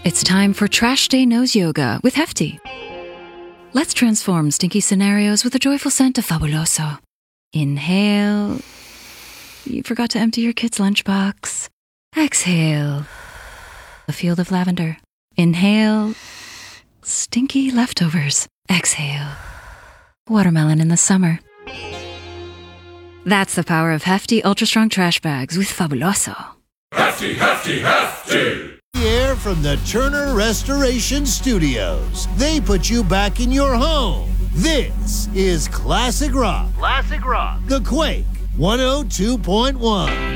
It's time for Trash Day Nose Yoga with Hefty. Let's transform stinky scenarios with a joyful scent of Fabuloso. Inhale. You forgot to empty your kid's lunchbox. Exhale. A field of lavender. Inhale. Stinky leftovers. Exhale. Watermelon in the summer. That's the power of Hefty Ultra Strong Trash Bags with Fabuloso. Hefty, Hefty, Hefty! Air from the Turner Restoration Studios. They put you back in your home. This is Classic Rock. Classic Rock. The Quake 102.1.